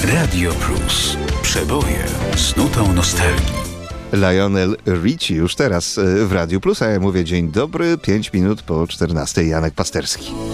Radio Plus. Przeboje z nutą nostalgii. Lionel Richie już teraz w Radiu Plus, a ja mówię dzień dobry, 5 minut po 14. Janek Pasterski.